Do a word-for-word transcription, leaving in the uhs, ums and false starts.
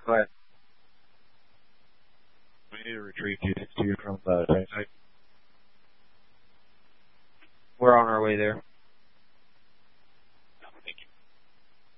Go ahead. We need to retrieve two sixty-two from the tank site. We're on our way there.